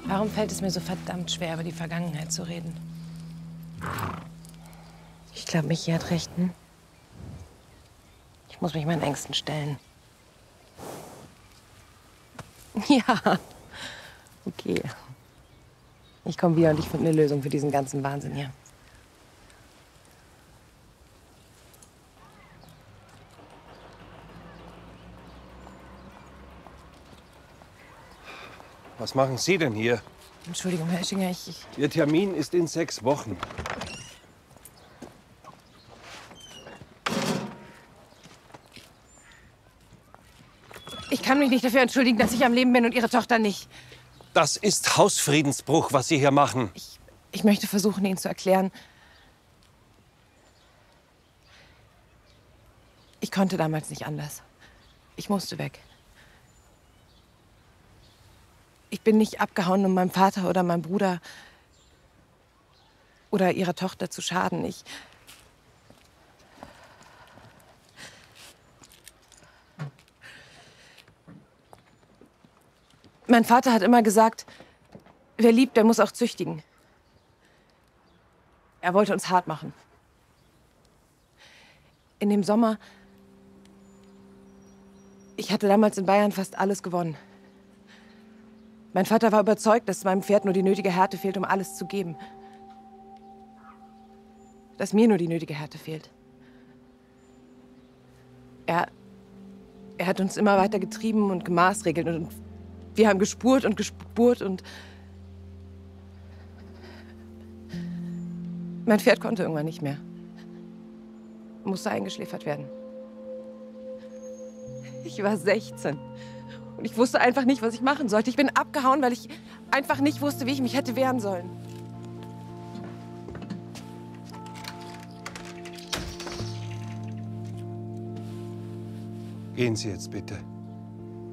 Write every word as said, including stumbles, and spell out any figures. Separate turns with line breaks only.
Warum fällt es mir so verdammt schwer, über die Vergangenheit zu reden? Ich glaube, Michi hat recht, hm? Ich muss mich meinen Ängsten stellen. Ja, okay. Ich komme wieder und ich finde eine Lösung für diesen ganzen Wahnsinn hier.
Was machen Sie denn hier?
Entschuldigung, Herr Ischinger, ich, ich...
Ihr Termin ist in sechs Wochen.
Ich kann mich nicht dafür entschuldigen, dass ich am Leben bin und Ihre Tochter nicht.
Das ist Hausfriedensbruch, was Sie hier machen.
Ich, ich möchte versuchen, Ihnen zu erklären. Ich konnte damals nicht anders. Ich musste weg. Ich bin nicht abgehauen, um meinem Vater oder meinem Bruder oder ihrer Tochter zu schaden. Ich... Mein Vater hat immer gesagt, wer liebt, der muss auch züchtigen. Er wollte uns hart machen. In dem Sommer... Ich hatte damals in Bayern fast alles gewonnen. Mein Vater war überzeugt, dass meinem Pferd nur die nötige Härte fehlt, um alles zu geben. Dass mir nur die nötige Härte fehlt. Er, er hat uns immer weiter getrieben und gemaßregelt und wir haben gespurt und gespurt und mein Pferd konnte irgendwann nicht mehr. Musste eingeschläfert werden. Ich war sechzehn. Und ich wusste einfach nicht, was ich machen sollte. Ich bin abgehauen, weil ich einfach nicht wusste, wie ich mich hätte wehren sollen.
Gehen Sie jetzt bitte.